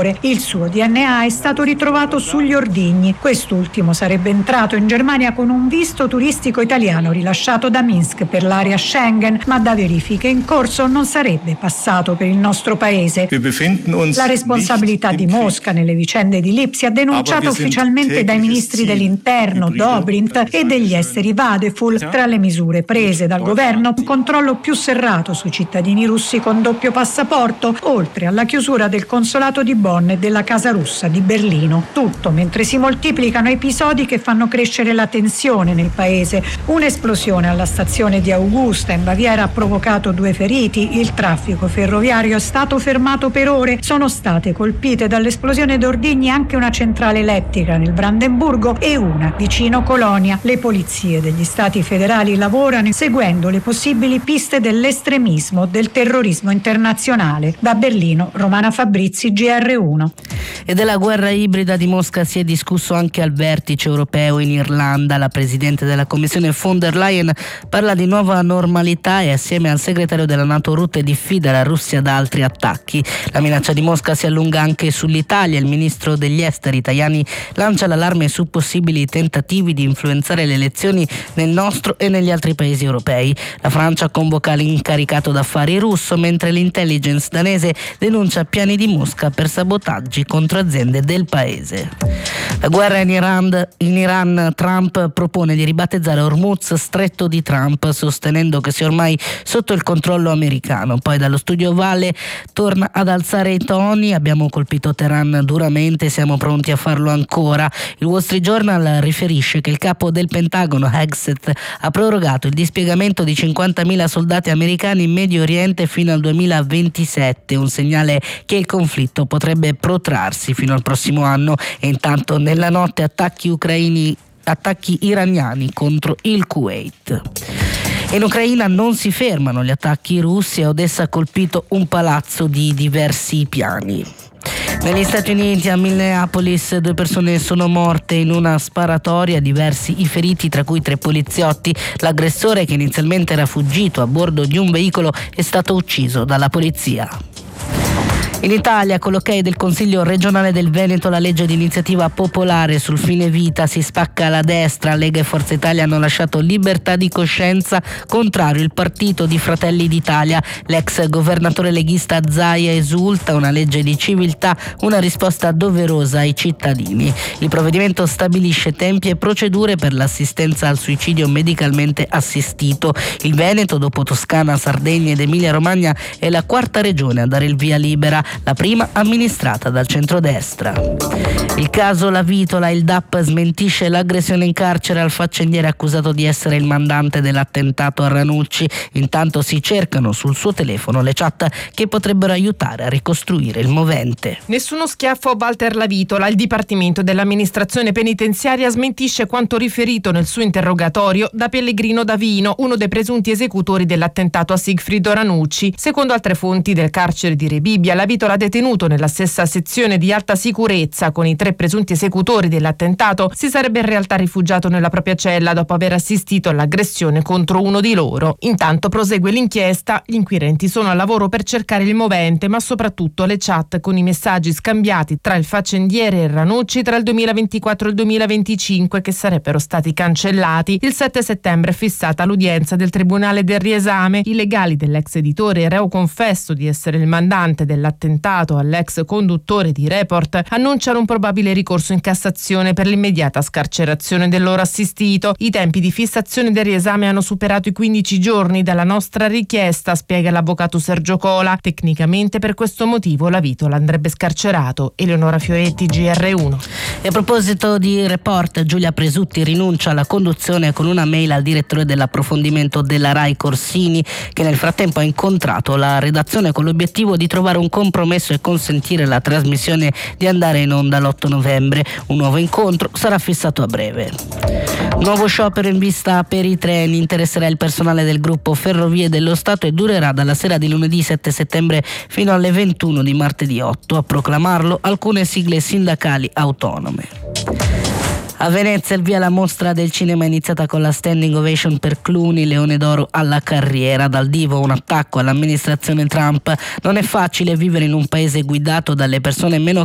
ore. Il suo DNA è stato ritrovato sugli ordigni. Quest'ultimo sarebbe entrato in Germania con un visto turistico italiano rilasciato da Minsk per l'area Schengen, ma da verifiche in corso non sarebbe passato per il nostro paese. La responsabilità di Mosca nelle vicende di Lipsia, denunciata ufficialmente dai ministri dell'interno Dobrindt e degli esteri Vadeful. Tra le misure prese dal governo, un controllo più serrato sui cittadini russi con doppio passaporto, oltre alla chiusura del consolato di Bonn e della Casa Russa di Berlino. Tutto mentre si moltiplicano episodi che fanno crescere la tensione nel paese. Un'esplosione alla stazione di Augusta in Baviera ha provocato 2 feriti. Il traffico ferroviario è stato fermato per ore. Sono state colpite dall'esplosione d'ordigni anche una centrale elettrica nel Brandeburgo e una vicino Colonia. Le polizie degli stati federali lavorano seguendo le possibili piste dell'estremismo, del terrorismo internazionale. Da Berlino, Romana Fabrizi, GR1. E della guerra ibrida di Mosca si è discusso anche al vertice europeo in Irlanda. La presidente della Commissione von der Leyen parla di nuova normalità e assieme al segretario della NATO Rutte diffida la Russia da altri attacchi. La minaccia di Mosca si allunga anche sull'Italia. Il ministro degli esteri Tajani lancia l'allarme su possibili tentativi di influenzare le elezioni nel nostro e negli altri paesi europei. La Francia convoca l'incaricato d'affari russo, mentre l'intelligence danese denuncia piani di Mosca per sabotaggi contro aziende del paese. La guerra in Iran, Trump propone di ribattezzare Hormuz Stretto di Trump, sostenendo che sia ormai sotto il controllo americano. Poi dallo studio Vale torna ad alzare i toni: abbiamo colpito Teheran duramente, siamo pronti a farlo ancora. Il Wall Street Journal riferisce che il capo del Pentagono, Hegseth, ha prorogato il dispiegamento di 50.000 soldati americani in Medio Oriente fino al 2027, un segnale che il conflitto potrebbe protrarsi fino al prossimo anno. E intanto nella notte attacchi iraniani contro il Kuwait. In Ucraina non si fermano gli attacchi russi. A Odessa ha colpito un palazzo di diversi piani. Negli Stati Uniti, a Minneapolis, 2 persone sono morte in una sparatoria, diversi i feriti, tra cui 3 poliziotti. L'aggressore, che inizialmente era fuggito a bordo di un veicolo, è stato ucciso dalla polizia. In Italia, con l'ok del Consiglio regionale del Veneto, la legge di iniziativa popolare sul fine vita si spacca alla destra. Lega e Forza Italia hanno lasciato libertà di coscienza, contrario il partito di Fratelli d'Italia. L'ex governatore leghista Zaia esulta: una legge di civiltà, una risposta doverosa ai cittadini. Il provvedimento stabilisce tempi e procedure per l'assistenza al suicidio medicalmente assistito. Il Veneto, dopo Toscana, Sardegna ed Emilia-Romagna, è la 4ª regione a dare il via libera, la prima amministrata dal centrodestra. Il caso La Vitola, il DAP smentisce l'aggressione in carcere al faccendiere accusato di essere il mandante dell'attentato a Ranucci. Intanto si cercano sul suo telefono le chat che potrebbero aiutare a ricostruire il movente. Nessuno schiaffo a Walter La Vitola. Il Dipartimento dell'Amministrazione Penitenziaria smentisce quanto riferito nel suo interrogatorio da Pellegrino Davino, uno dei presunti esecutori dell'attentato a Sigfrido Ranucci. Secondo altre fonti del carcere di Rebibbia, La Vitola, detenuto nella stessa sezione di alta sicurezza con i 3 presunti esecutori dell'attentato, si sarebbe in realtà rifugiato nella propria cella dopo aver assistito all'aggressione contro uno di loro. Intanto prosegue l'inchiesta. Gli inquirenti sono al lavoro per cercare il movente, ma soprattutto le chat con i messaggi scambiati tra il faccendiere e Ranucci tra il 2024 e il 2025, che sarebbero stati cancellati. Il 7 settembre è fissata l'udienza del Tribunale del Riesame. I legali dell'ex editore, reo confesso di essere il mandante dell'attentato all'ex conduttore di Report, annunciano un probabile ricorso in Cassazione per l'immediata scarcerazione del loro assistito. I tempi di fissazione del riesame hanno superato i 15 giorni dalla nostra richiesta, spiega l'avvocato Sergio Cola. Tecnicamente per questo motivo La Vitola andrebbe scarcerato. Eleonora Fioretti, GR1. E a proposito di Report, Giulia Presutti rinuncia alla conduzione con una mail al direttore dell'approfondimento della Rai Corsini, che nel frattempo ha incontrato la redazione con l'obiettivo di trovare un compromesso e consentire la trasmissione di andare in onda l'8 novembre. Un nuovo incontro sarà fissato a breve. Nuovo sciopero in vista per i treni, interesserà il personale del gruppo Ferrovie dello Stato e durerà dalla sera di lunedì 7 settembre fino alle 21 di martedì 8. A proclamarlo alcune sigle sindacali autonome. A Venezia il via alla mostra del cinema iniziata con la standing ovation per Clooney, Leone d'Oro alla carriera. Dal divo un attacco all'amministrazione Trump. Non è facile vivere in un paese guidato dalle persone meno